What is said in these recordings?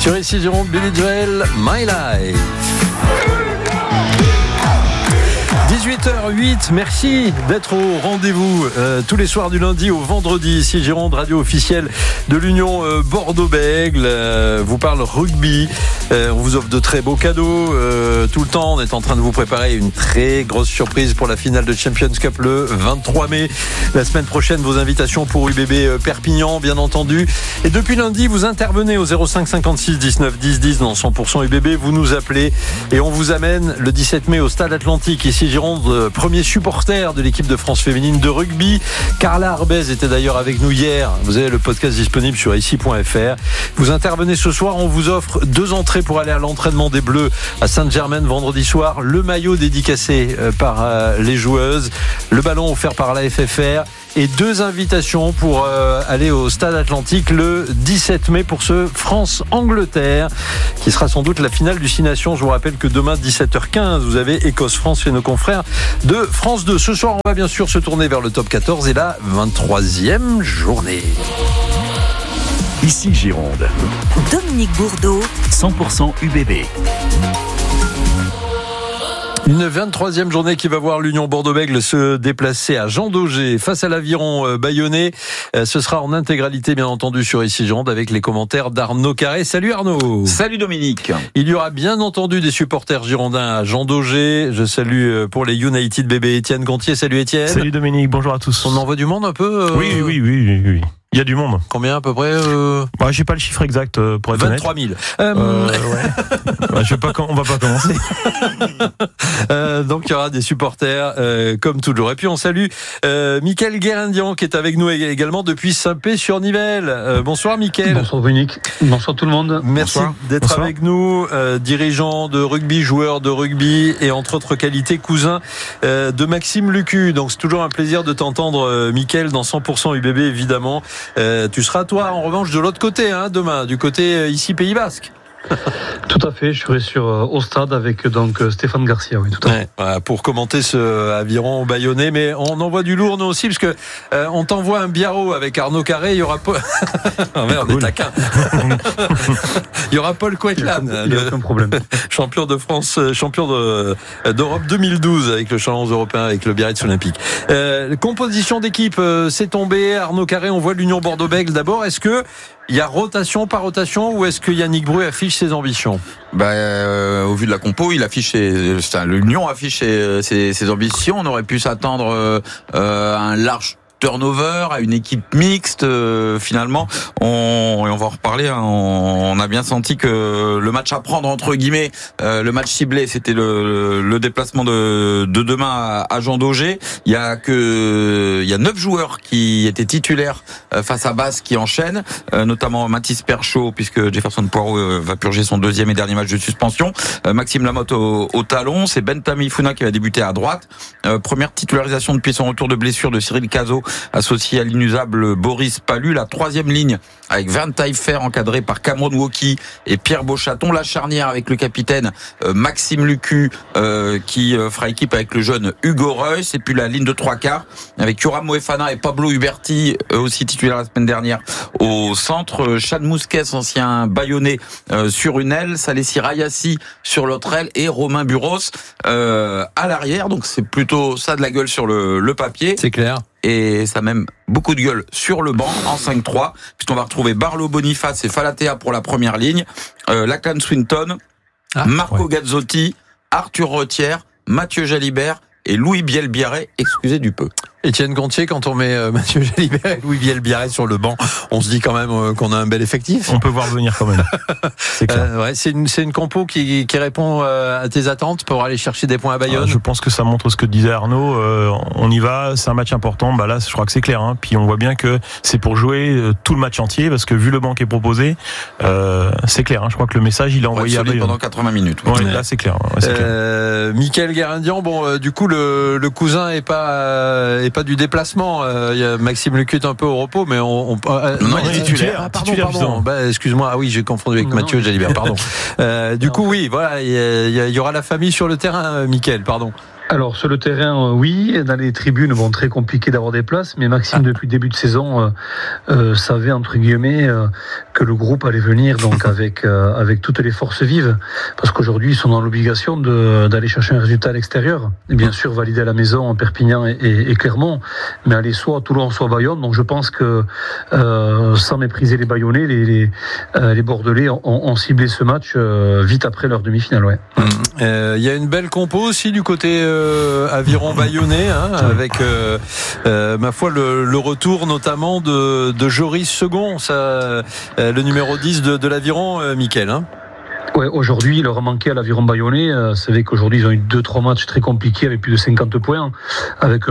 Sur ici Gironde, Billy Joel, My Life. 18h08, merci d'être au rendez-vous tous les soirs du lundi au vendredi. Ici Gironde, radio officielle de l'Union Bordeaux-Bègles. Vous parle rugby. On vous offre de très beaux cadeaux tout le temps. On est en train de vous préparer une très grosse surprise pour la finale de Champions Cup le 23 mai. La semaine prochaine, vos invitations pour UBB Perpignan, bien entendu. Et depuis lundi, vous intervenez au 05 56 19 10 10 dans 100% UBB. Vous nous appelez et on vous amène le 17 mai au Stade Atlantique. Ici Gironde, premier supporter de l'équipe de France féminine de rugby. Carla Arbez était d'ailleurs avec nous hier. Vous avez le podcast disponible sur ici.fr. Vous intervenez ce soir, on vous offre 2 entrées pour aller à l'entraînement des Bleus à Sainte-Germaine vendredi soir, le maillot dédicacé par les joueuses, le ballon offert par la FFR et 2 invitations pour aller au Stade Atlantique le 17 mai pour ce France-Angleterre qui sera sans doute la finale du 6 Nations. Je vous rappelle que demain 17h15 vous avez Écosse-France et nos confrères de France 2. Ce soir on va bien sûr se tourner vers le top 14 et la 23e journée. Ici Gironde, Dominique Bourdeau, 100% UBB. Une 23e journée qui va voir l'Union Bordeaux-Bègles se déplacer à Jean Daugé face à l'Aviron bayonnais. Ce sera en intégralité bien entendu sur ici Gironde avec les commentaires d'Arnaud Carré. Salut Arnaud. Salut Dominique. Il y aura bien entendu des supporters girondins à Jean Daugé. Je salue pour les United bébés Étienne Gontier. Salut Étienne. Salut Dominique, bonjour à tous. On envoie du monde un peu Oui. Il y a du monde. Combien à peu près J'ai pas le chiffre exact pour être 23 000. On va pas commencer. Donc il y aura des supporters comme toujours. Et puis on salue Mickaël Guérindian qui est avec nous également depuis Saint-Pé-sur-Nivelle. Bonsoir Mickaël. Bonsoir Dominique. Bonsoir tout le monde. Merci d'être avec nous. Dirigeant de rugby, joueur de rugby et entre autres qualités cousin de Maxime Lucu. Donc c'est toujours un plaisir de t'entendre Mickaël dans 100% UBB évidemment. Tu seras toi en revanche de l'autre côté demain, du côté ici Pays Basque. Tout à fait, je serai au stade avec donc Stéphane Garcia, oui, tout à fait. Voilà, pour commenter ce Aviron bayonnais, mais on envoie du lourd nous aussi parce que on t'envoie un biarro avec Arnaud Carré, il y aura pas on est taquin. Il y aura Paul Coetlan, aucun problème. Champion de France, champion d'Europe 2012 avec le challenge européen avec le Biarritz Olympique. Composition d'équipe, c'est tombé. Arnaud Carré, on voit l'Union Bordeaux-Bègles d'abord. Est-ce que il y a rotation par rotation ou est-ce que Yannick Bru affiche ses ambitions ? Au vu de la compo, l'Union affiche ses ambitions. On aurait pu s'attendre à un large turnover, à une équipe mixte. Finalement, on va en reparler. On a bien senti que le match à prendre entre guillemets, le match ciblé, c'était le déplacement de demain à Jean Daugé. Il y a 9 joueurs qui étaient titulaires face à Basse qui enchaînent, notamment Mathis Perchaud puisque Jefferson Poirot va purger son 2e et dernier match de suspension. Maxime Lamotte au talon, c'est Bentami Founa qui va débuter à droite. Première titularisation depuis son retour de blessure de Cyril Cazot, associé à l'inusable Boris Palu. La 3e ligne avec Vern Taillefer encadré par Cameron Woki et Pierre Beauchaton. La charnière avec le capitaine Maxime Lucu qui fera équipe avec le jeune Hugo Reus. Et puis la ligne de 3/4 avec Yoram Moefana et Pablo Huberti, aussi titulaire la semaine dernière au centre. Chad Mousquet, ancien bayonnais, sur une aile. Salessi Rayassi sur l'autre aile et Romain Buros à l'arrière. Donc c'est plutôt ça de la gueule sur le papier. C'est clair. Et ça a même beaucoup de gueule sur le banc en 5-3 puisqu'on va retrouver Barlow Boniface et Falatea pour la première ligne, Lachlan Swinton, Marco Gazzotti, Arthur Retière, Mathieu Jalibert et Louis Bielbiarré, excusez du peu. Étienne Gontier, quand on met Mathieu Jalibert et Louis Bielbiarré sur le banc, on se dit quand même qu'on a un bel effectif. On peut voir venir quand même. C'est clair. C'est une compo qui répond à tes attentes pour aller chercher des points à Bayonne. Je pense que ça montre ce que disait Arnaud. On y va, c'est un match important. Là, je crois que c'est clair. Puis on voit bien que c'est pour jouer tout le match entier parce que vu le banc qui est proposé, c'est clair. Je crois que le message il est envoyé à Bayonne pendant 80 minutes. Là, c'est clair. C'est clair. Mickaël Guérindian, du coup le cousin est pas du déplacement. Il y a Maxime Lucu est un peu au repos, mais non, il est titulaire. Pardon. Excuse-moi. Ah oui, j'ai confondu avec Mathieu Jalibert. Pardon. Du coup, oui, voilà, il y aura la famille sur le terrain, Mickaël. Pardon. Alors sur le terrain, oui, dans les tribunes, très compliqué d'avoir des places, mais Maxime depuis le début de saison savait entre guillemets que le groupe allait venir donc avec toutes les forces vives, parce qu'aujourd'hui ils sont dans l'obligation d'aller chercher un résultat à l'extérieur, et bien sûr valider à la maison en Perpignan et Clermont, mais aller soit à Toulon soit à Bayonne. Donc je pense que sans mépriser les Bayonnais, les Bordelais ont ciblé ce match vite après leur demi-finale. Ouais. Il y a une belle compo aussi du côté aviron bayonnais, avec ma foi le retour notamment de Joris Second, le numéro 10 de l'aviron, Mickaël. Ouais, aujourd'hui, il leur a manqué à l'aviron bayonnais. C'est vrai qu'aujourd'hui, ils ont eu 2-3 matchs très compliqués avec plus de 50 points, avec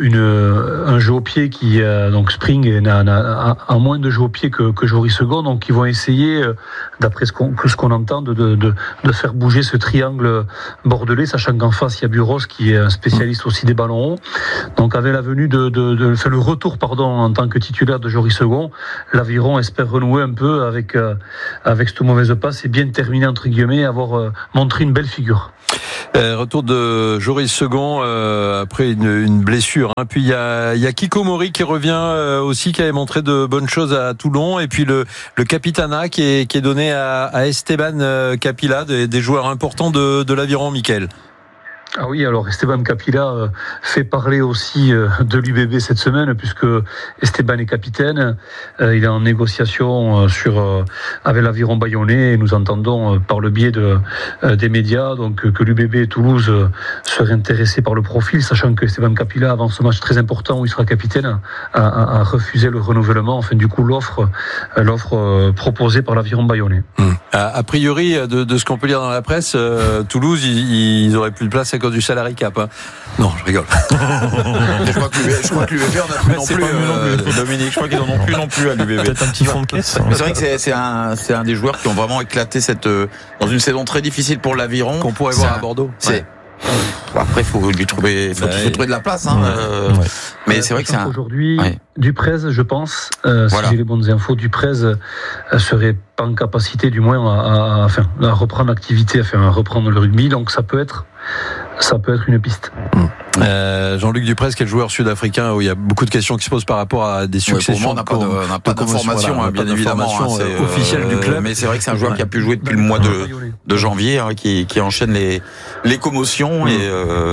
un jeu au pied qui, donc Spring, a moins de jeu au pied que Joris Second. Donc, ils vont essayer, d'après ce qu'on entend, de faire bouger ce triangle bordelais, sachant qu'en face, il y a Buros qui est un spécialiste aussi des ballons hauts. Donc, avec la venue le retour, en tant que titulaire de Joris Second, l'aviron espère renouer un peu avec cette mauvaise passe et bien terminer entre guillemets, avoir montré une belle figure. Retour de Joris Second après une blessure. Puis il y a Kiko Mori qui revient aussi, qui avait montré de bonnes choses à Toulon, et puis le capitana qui est donné à Esteban Capilla, des joueurs importants de l'aviron, Mickaël. Ah oui, alors Esteban Capilla fait parler aussi de l'UBB cette semaine, puisque Esteban est capitaine. Il est en négociation avec l'aviron bayonnais, et nous entendons par le biais des médias donc que l'UBB et Toulouse seraient intéressés par le profil, sachant que Esteban Capilla, avant ce match très important où il sera capitaine, a refusé le renouvellement, enfin du coup l'offre proposée par l'aviron bayonnais. A priori, de ce qu'on peut lire dans la presse, Toulouse, ils auraient plus de place à cause du salary cap. Non, je rigole. Je crois que l'UBB en a plus non plus. Dominique, je crois qu'ils en ont plus non plus à l'UBB. Peut-être un petit fond de caisse. Mais c'est vrai que c'est un des joueurs qui ont vraiment éclaté dans une saison très difficile pour l'aviron. Qu'on pourrait voir à Bordeaux. Après, il faut lui trouver, trouver de la place. Mais c'est vrai que c'est aujourd'hui, Duprez, je pense, si j'ai les bonnes infos, Duprez serait pas en capacité, du moins, à reprendre l'activité, à reprendre le rugby. Donc ça peut être une piste. Jean-Luc Duprez, qui est le joueur sud-africain, où il y a beaucoup de questions qui se posent par rapport à des successions. On n'a pas d'informations, bien évidemment, officielle du club. Mais c'est vrai que c'est un joueur qui a pu jouer depuis le mois de janvier, qui enchaîne les commotions, et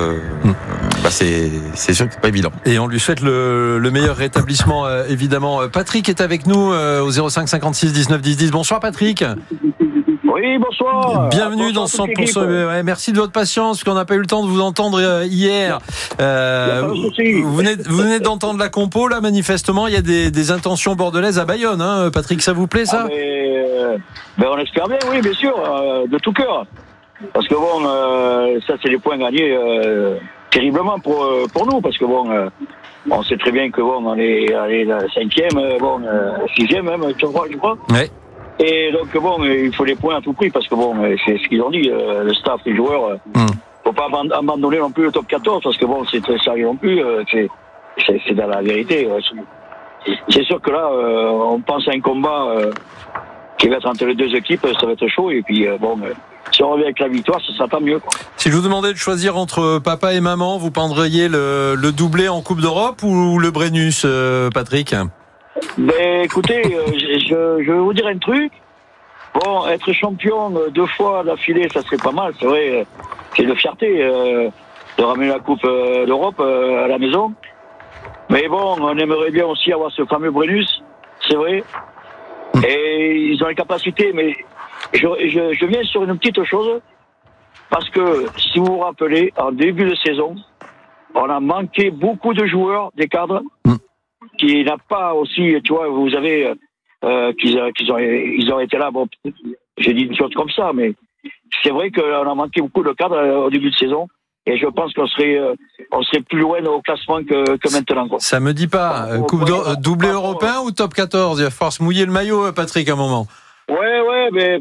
c'est sûr que c'est pas évident. Et on lui souhaite le meilleur rétablissement, évidemment. Patrick est avec nous au 05 56 19 10 10. Bonsoir Patrick. Oui, bonsoir. Bienvenue dans 100%. Merci de votre patience, parce qu'on n'a pas eu le temps de vous entendre hier. Vous venez d'entendre la compo, là, manifestement. Il y a des intentions bordelaises à Bayonne, Patrick, ça vous plaît, ça? On espère bien, oui, bien sûr, de tout cœur. Parce que ça, c'est des points gagnés terriblement pour nous, parce que on sait très bien que on est la 5e, 6e même, je crois. Ouais. Et donc il faut les points à tout prix, parce que c'est ce qu'ils ont dit, le staff, les joueurs. Faut pas abandonner non plus le top 14, parce que c'est très sérieux non plus. C'est dans la vérité. C'est sûr que là, on pense à un combat qui va être entre les deux équipes, ça va être chaud. Et puis si on revient avec la victoire, ça sera pas mieux, quoi. Si je vous demandais de choisir entre papa et maman, vous prendriez le doublé en Coupe d'Europe ou le Brennus, Patrick? Écoutez, je vais vous dire un truc. Être champion 2 fois d'affilée, ça serait pas mal, c'est vrai. C'est une fierté de ramener la Coupe d'Europe à la maison. Mais on aimerait bien aussi avoir ce fameux Brennus, c'est vrai. Et ils ont les capacités, mais je viens sur une petite chose, parce que si vous vous rappelez, en début de saison, on a manqué beaucoup de joueurs, des cadres, qui n'a pas aussi, tu vois, vous avez qu'ils ont été là. J'ai dit une chose comme ça, mais c'est vrai qu'on a manqué beaucoup de cadres au début de saison. Et je pense qu'on serait plus loin au classement que maintenant, quoi. Ça me dit pas. Doublé européen ou top 14? Il va falloir se mouiller le maillot, Patrick, à un moment. Ouais, mais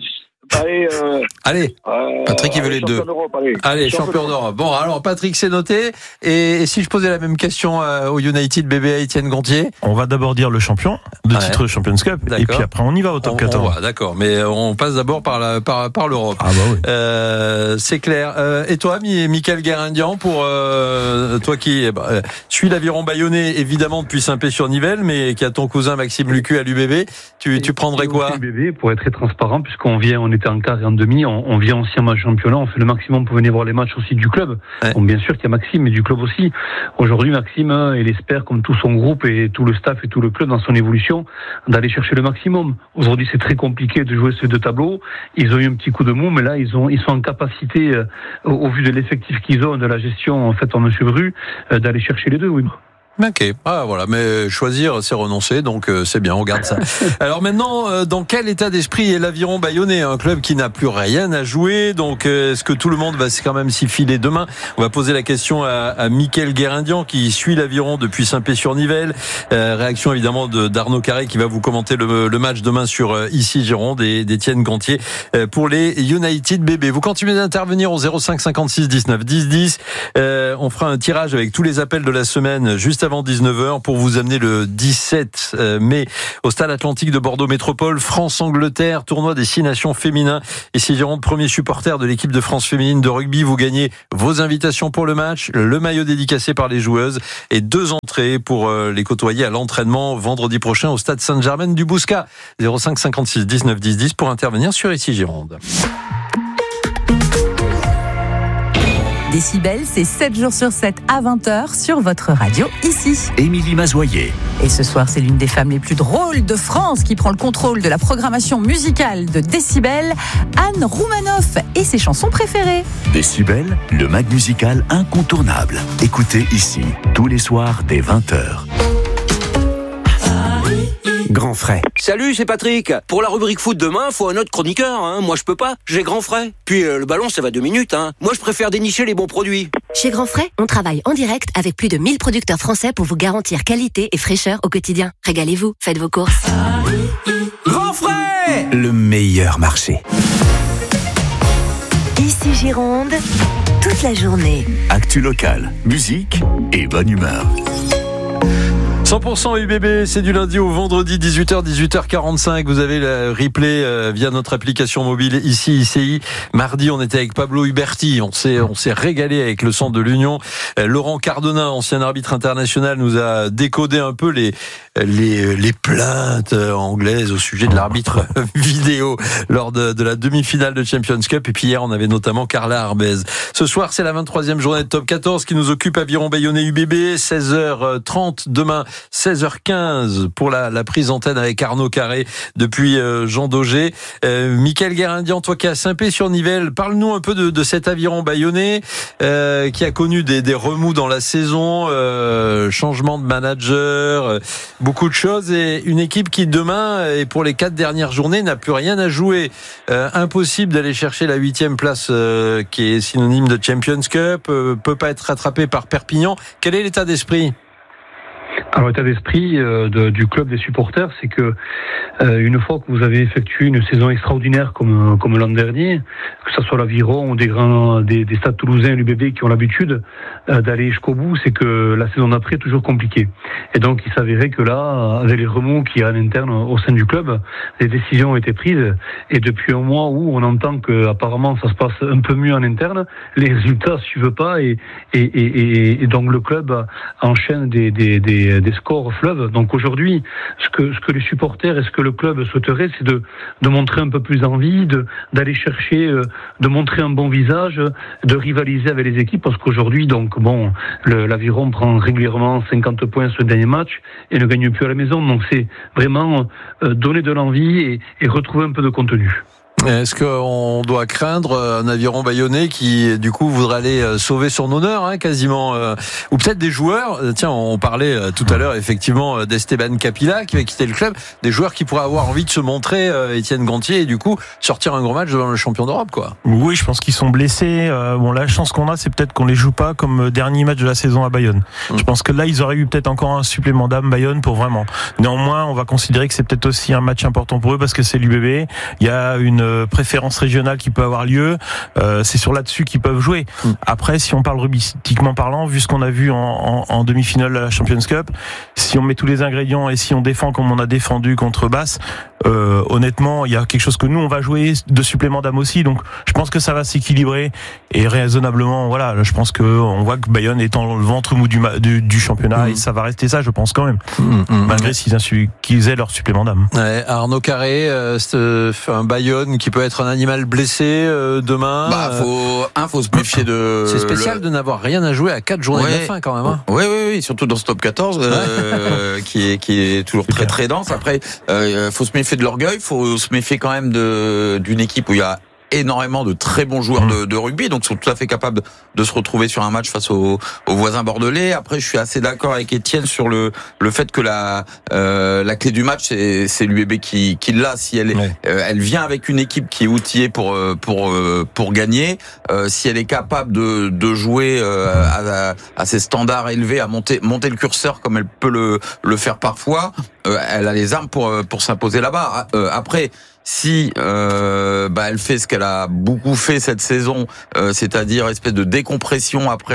Allez. Patrick, il veut les deux. Allez, champion d'Europe. Bon, alors Patrick, c'est noté. Et si je posais la même question au United bébé à Étienne Gontier? On va d'abord dire le champion de titre Champions Cup. D'accord. Et puis après, on y va au top 14. D'accord, mais on passe d'abord par l'Europe. Ah bah oui. C'est clair. Et toi, Mickaël Guérindian, pour toi qui suis l'Aviron Bayonnais, évidemment, depuis Saint-Pé-sur-Nivelle, mais qui a ton cousin Maxime Lucu à l'UBB, tu prendrais quoi? L'UBB, pour être très transparent, puisqu'on était en quart et en demi, on vient aussi en match championnat, on fait le maximum pour venir voir les matchs aussi du club. Ouais. Bon, bien sûr qu'il y a Maxime, mais du club aussi. Aujourd'hui, Maxime, il espère, comme tout son groupe et tout le staff et tout le club dans son évolution, d'aller chercher le maximum. Aujourd'hui, c'est très compliqué de jouer ces deux tableaux. Ils ont eu un petit coup de mou, mais là, ils sont en capacité, au vu de l'effectif qu'ils ont, de la gestion, en fait, en Monsieur Bru, d'aller chercher les deux, oui. Ok, voilà, mais choisir c'est renoncer, donc c'est bien, on garde ça. Alors maintenant, dans quel état d'esprit est l'Aviron Bayonnais, un club qui n'a plus rien à jouer, donc est-ce que tout le monde va quand même s'y filer demain? On va poser la question à Mickaël Guérindian qui suit l'Aviron depuis Saint-Pé-sur-Nivelle. Réaction évidemment d'Arnaud Carré qui va vous commenter le match demain sur Ici Gironde et d'Étienne Gontier pour les United bébés. Vous continuez d'intervenir au 05 56 19 10 10. On fera un tirage avec tous les appels de la semaine juste avant 19h pour vous amener le 17 mai au Stade Atlantique de Bordeaux Métropole, France-Angleterre, tournoi des 6 nations féminins. Et si Gironde, premier supporter de l'équipe de France féminine de rugby, vous gagnez vos invitations pour le match, le maillot dédicacé par les joueuses et 2 entrées pour les côtoyer à l'entraînement vendredi prochain au Stade Sainte-Germaine-du-Bouscat. 05 56 19 10 10 pour intervenir sur Ici Gironde. Décibel, c'est 7 jours sur 7 à 20h sur votre radio ici. Émilie Mazoyer. Et ce soir, c'est l'une des femmes les plus drôles de France qui prend le contrôle de la programmation musicale de Décibel, Anne Roumanoff et ses chansons préférées. Décibel, le mag musical incontournable. Écoutez ici, tous les soirs dès 20h. Grand frais. Salut, c'est Patrick. Pour la rubrique foot demain, faut un autre chroniqueur. Moi, je peux pas. J'ai Grand frais. Puis le ballon, ça va 2 minutes. Moi, je préfère dénicher les bons produits. Chez Grand frais, on travaille en direct avec plus de 1000 producteurs français pour vous garantir qualité et fraîcheur au quotidien. Régalez-vous, faites vos courses. Grand frais. Le meilleur marché. Ici Gironde, toute la journée. Actu local, musique et bonne humeur. 100% UBB, c'est du lundi au vendredi 18h, 18h45. Vous avez le replay via notre application mobile ici, ICI. Mardi, on était avec Pablo Huberti. On s'est régalé avec le centre de l'Union. Laurent Cardona, ancien arbitre international, nous a décodé un peu les plaintes anglaises au sujet de l'arbitre vidéo lors de la demi-finale de Champions Cup. Et puis hier, on avait notamment Carla Arbez. Ce soir, c'est la 23e journée de Top 14 qui nous occupe. Aviron Bayonnais UBB, 16h30 demain. 16h15 pour la prise antenne avec Arnaud Carré depuis Jean Daugé. Mickaël Guérindian, toi qui es à Saint-Pé-sur-Nivelle, parle-nous un peu de cet Aviron Bayonnais qui a connu des remous dans la saison, changement de manager, beaucoup de choses, et une équipe qui demain et pour les 4 dernières journées n'a plus rien à jouer. Impossible d'aller chercher la 8e place qui est synonyme de Champions Cup, peut pas être rattrapé par Perpignan. Quel est l'état d'esprit ? Alors, l'état d'esprit du club des supporters, c'est que une fois que vous avez effectué une saison extraordinaire comme l'an dernier, que ce soit l'Aviron ou des stades toulousains, l'UBB qui ont l'habitude d'aller jusqu'au bout, c'est que la saison d'après est toujours compliquée. Et donc, il s'avérait que là, avec les remous qu'il y a en interne au sein du club, les décisions ont été prises. Et depuis un mois où on entend que apparemment ça se passe un peu mieux en interne, les résultats suivent pas et donc le club enchaîne des scores fleuves. Donc aujourd'hui, ce que les supporters et ce que le club souhaiterait, c'est de montrer un peu plus d'envie, d'aller chercher, de montrer un bon visage, de rivaliser avec les équipes, parce qu'aujourd'hui, donc bon, l'Aviron prend régulièrement 50 points sur le dernier match et ne gagne plus à la maison. Donc c'est vraiment donner de l'envie et retrouver un peu de contenu. Est-ce qu'on doit craindre un Aviron Bayonnais qui, du coup, voudrait aller sauver son honneur, quasiment, ou peut-être des joueurs. Tiens, on parlait tout à l'heure, effectivement, d'Esteban Capilla qui va quitter le club. Des joueurs qui pourraient avoir envie de se montrer, Étienne Gontier, et du coup, sortir un gros match devant le champion d'Europe, quoi. Oui, je pense qu'ils sont blessés. Bon, la chance qu'on a, c'est peut-être qu'on les joue pas comme dernier match de la saison à Bayonne. Je pense que là, ils auraient eu peut-être encore un supplément d'âme Bayonne pour vraiment. Néanmoins, on va considérer que c'est peut-être aussi un match important pour eux parce que c'est l'UBB. Il y a une une préférence régionale qui peut avoir lieu. C'est sur là-dessus qu'ils peuvent jouer. Après, si on parle rugbystiquement parlant, vu ce qu'on a vu en demi-finale de la Champions Cup, si on met tous les ingrédients et si on défend comme on a défendu contre Basse, honnêtement, il y a quelque chose que nous on va jouer de supplément d'âme aussi. Donc, je pense que ça va s'équilibrer et raisonnablement. Voilà, je pense que on voit que Bayonne est dans le ventre mou du championnat et ça va rester ça, je pense quand même, malgré qu'ils aient leur supplément d'âme. Ouais, Arnaud Carré, un Bayonne qui peut être un animal blessé demain. Faut se méfier de. C'est spécial de n'avoir rien à jouer à 4 journées de la fin quand même. Hein. Oui, surtout dans ce top 14 qui est toujours très très dense. Après, faut se méfier de l'orgueil, faut se méfier quand même d'une équipe où il y a énormément de très bons joueurs de rugby, donc sont tout à fait capables de se retrouver sur un match face aux voisins bordelais. Après, je suis assez d'accord avec Étienne sur le fait que la clé du match, c'est l'UBB qui l'a. Si elle vient avec une équipe qui est outillée pour gagner, si elle est capable de jouer à ses standards élevés, à monter le curseur comme elle peut le faire parfois, elle a les armes pour s'imposer là-bas. Après, si elle fait ce qu'elle a beaucoup fait cette saison, c'est-à-dire espèce de décompression après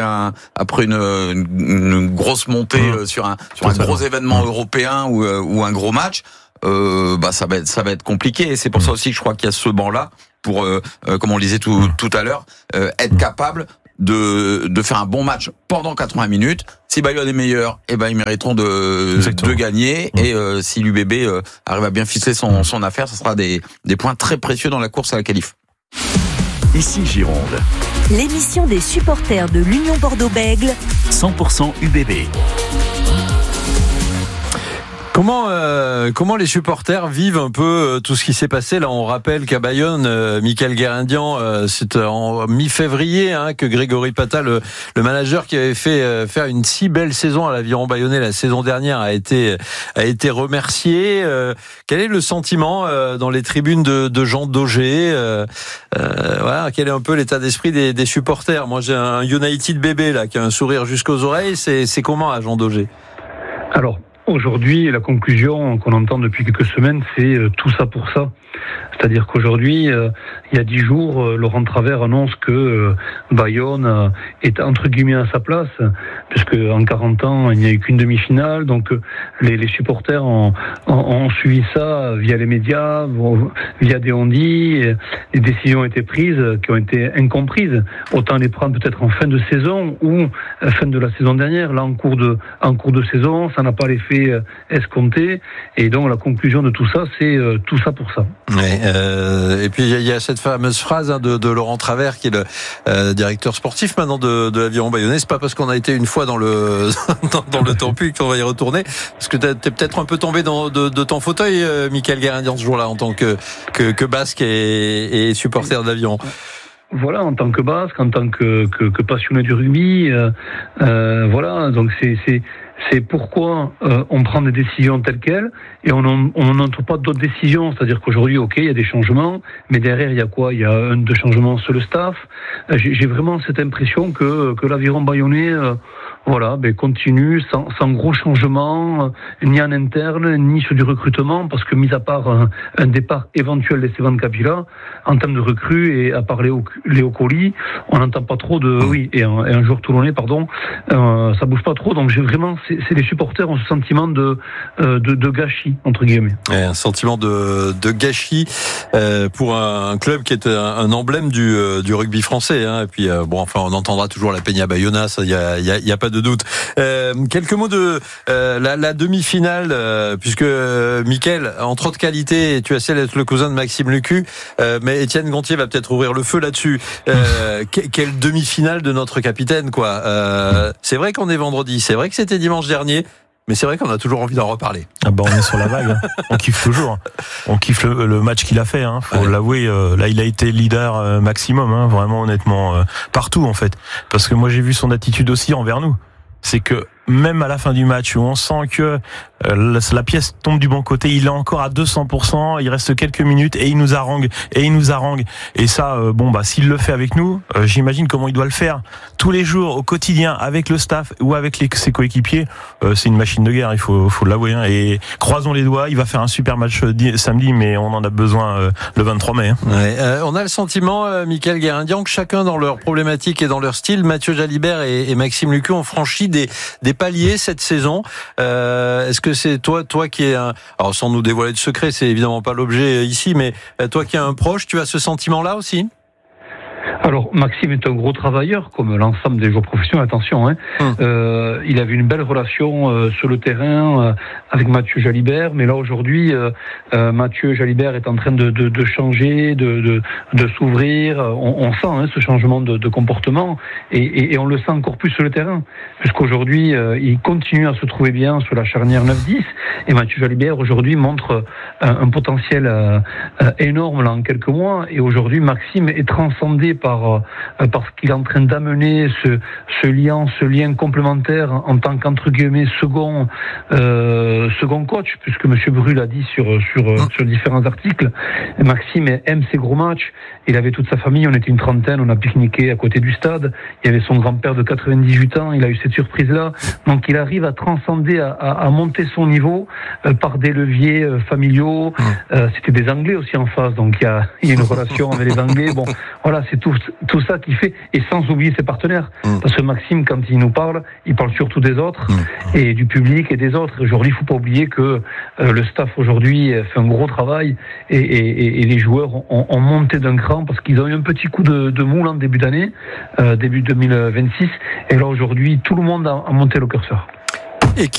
une grosse montée sur un gros événement européen ou un gros match, ça va être compliqué. Et c'est pour ça aussi que je crois qu'il y a ce banc-là pour, comme on le disait tout à l'heure, être capable de faire un bon match pendant 80 minutes. Si Bayonne est meilleur, ils mériteront de gagner. Et si l'UBB arrive à bien ficeler son affaire, ce sera des points très précieux dans la course à la qualif. Ici Gironde. L'émission des supporters de l'Union Bordeaux-Bègles. 100% UBB. Comment les supporters vivent un peu tout ce qui s'est passé là? On rappelle qu'à Bayonne, Michael Guérindian, c'est en mi-février que Grégory Pata, le manager qui avait fait faire une si belle saison à l'Aviron Bayonnais la saison dernière, a été remercié. Quel est le sentiment dans les tribunes de Jean Daugé? Voilà, quel est un peu l'état d'esprit des supporters? Moi, j'ai un United bébé là qui a un sourire jusqu'aux oreilles. C'est comment à Jean Daugé? Alors, aujourd'hui, la conclusion qu'on entend depuis quelques semaines, c'est tout ça pour ça. C'est-à-dire qu'aujourd'hui, il y a 10 jours, Laurent Travers annonce que Bayonne est entre guillemets à sa place, puisque en 40 ans, il n'y a eu qu'une demi-finale. Donc les supporters ont suivi ça via les médias, via des on-dit. Les décisions ont été prises qui ont été incomprises. Autant les prendre peut-être en fin de saison ou fin de la saison dernière. Là, en cours de saison, ça n'a pas l'effet escompté. Et donc la conclusion de tout ça, c'est tout ça pour ça. Ouais, et puis il y a cette fameuse phrase de Laurent Travers, qui est le directeur sportif maintenant de l'Aviron Bayonnais. C'est pas parce qu'on a été une fois dans le temps public qu'on va y retourner, parce que t'es peut-être un peu tombé de ton fauteuil, Michael Guérindian, ce jour-là, en tant que basque et supporter de l'Aviron. Voilà, en tant que basque, en tant que passionné du rugby, voilà, donc c'est pourquoi on prend des décisions telles quelles et on n'entend pas d'autres décisions. C'est-à-dire qu'aujourd'hui, ok, il y a des changements, mais derrière, il y a quoi? Il y a deux changements sur le staff. J'ai vraiment cette impression que l'Aviron Bayonnais continue sans gros changements, ni en interne, ni sur du recrutement, parce que mis à part un départ éventuel des Sévan Capilla, en termes de recrues, et à part Léo Colli, on n'entend pas trop et un joueur toulonnais, ça bouge pas trop. Donc j'ai vraiment, c'est les supporters ont ce sentiment de gâchis, entre guillemets. Ouais, un sentiment de gâchis pour un club qui est un emblème du rugby français. Et puis on entendra toujours la Peña Bayona, ça, il y a pas de doute. Quelques mots de la demi-finale, puisque Mickaël, entre autres qualités, tu as celle d'être le cousin de Maxime Lucu, mais Étienne Gontier va peut-être ouvrir le feu là-dessus. Quelle demi-finale de notre capitaine, quoi. C'est vrai qu'on est vendredi, c'est vrai que c'était dimanche dernier, mais c'est vrai qu'on a toujours envie d'en reparler. On est sur la vague, on kiffe toujours. On kiffe le match qu'il a fait, faut l'avouer. Là, il a été leader maximum, vraiment, honnêtement, partout en fait. Parce que moi, j'ai vu son attitude aussi envers nous. C'est que même à la fin du match, où on sent que la pièce tombe du bon côté, il est encore à 200%, il reste quelques minutes et il nous harangue. Et ça, s'il le fait avec nous, j'imagine comment il doit le faire tous les jours, au quotidien, avec le staff ou avec ses coéquipiers. C'est une machine de guerre, il faut l'avouer. Hein. Et croisons les doigts, il va faire un super match samedi, mais on en a besoin le 23 mai. Hein. Ouais, on a le sentiment, Mickaël Guérindian, que chacun dans leur problématique et dans leur style, Mathieu Jalibert et Maxime Lucu ont franchi des paliers cette saison. Est-ce que c'est toi qui est alors sans nous dévoiler de secret, c'est évidemment pas l'objet ici, mais toi qui es un proche, tu as ce sentiment-là aussi ? Alors, Maxime est un gros travailleur, comme l'ensemble des joueurs professionnels, attention. Hein. Il avait une belle relation sur le terrain avec Mathieu Jalibert, mais là, aujourd'hui, Mathieu Jalibert est en train de changer, de s'ouvrir. On sent ce changement de comportement, et on le sent encore plus sur le terrain, puisqu'aujourd'hui, il continue à se trouver bien sur la charnière 9-10, et Mathieu Jalibert, aujourd'hui, montre un potentiel énorme là, en quelques mois, et aujourd'hui, Maxime est transcendé par ce qu'il est en train d'amener, ce lien complémentaire en tant qu'entre guillemets second coach, puisque Monsieur Bru l'a dit sur différents articles. Maxime aime ses gros matchs. Il avait toute sa famille, on était une trentaine, on a pique-niqué à côté du stade. Il y avait son grand-père de 98 ans, il a eu cette surprise-là. Donc il arrive à transcender, à monter son niveau par des leviers familiaux. C'était des Anglais aussi en face, donc il y a une relation avec les Anglais. Bon, voilà, c'est tout ça qui fait, et sans oublier ses partenaires. Parce que Maxime, quand il nous parle, il parle surtout des autres, et du public et des autres. Aujourd'hui, il ne faut pas oublier que le staff aujourd'hui fait un gros travail, et les joueurs ont monté d'un cran, parce qu'ils ont eu un petit coup de moule en début d'année, début 2026, et là aujourd'hui, tout le monde a monté le curseur.